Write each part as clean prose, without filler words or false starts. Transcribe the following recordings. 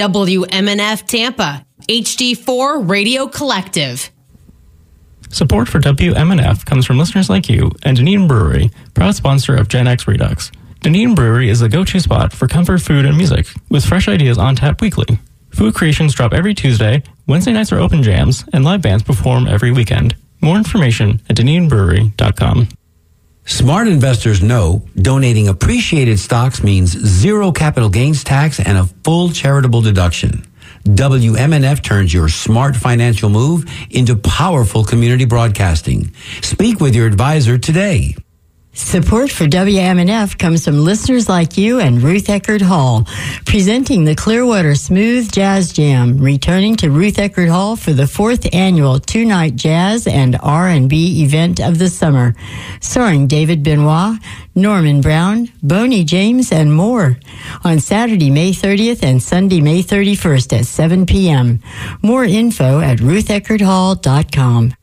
WMNF Tampa, HD4 Radio Collective. Support for WMNF comes from listeners like you and Dunedin Brewery, proud sponsor of Gen X Redux. Dunedin Brewery is the go-to spot for comfort food and music, with fresh ideas on tap weekly. Food creations drop every Tuesday, Wednesday nights are open jams, and live bands perform every weekend. More information at DunedinBrewery.com. Smart investors know donating appreciated stocks means zero capital gains tax and a full charitable deduction. WMNF turns your smart financial move into powerful community broadcasting. Speak with your advisor today. Support for WMNF comes from listeners like you and Ruth Eckerd Hall, presenting the Clearwater Smooth Jazz Jam, returning to Ruth Eckerd Hall for the 4th annual 2-night jazz and R&B event of the summer, starring David Benoit, Norman Brown, Boney James, and more, on Saturday, May 30th and Sunday, May 31st at 7 p.m. More info at rutheckerdhall.com.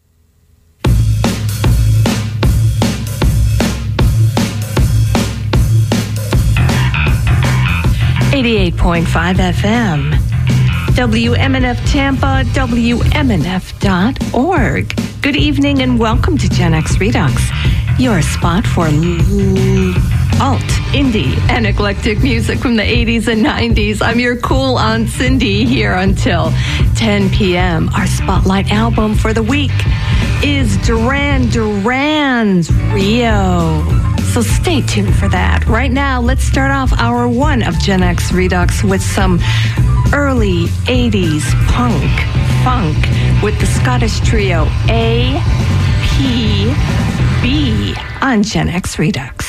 88.5 FM, WMNF Tampa, WMNF.org. Good evening and welcome to Gen X Redux, your spot for alt, indie, and eclectic music from the 80s and 90s. I'm your cool Aunt Cindy here until 10 p.m. Our spotlight album for the week is Duran Duran's Rio. So stay tuned for that. Right now, let's start off hour one of Gen X Redux with some early 80s funk with the Scottish trio APB on Gen X Redux.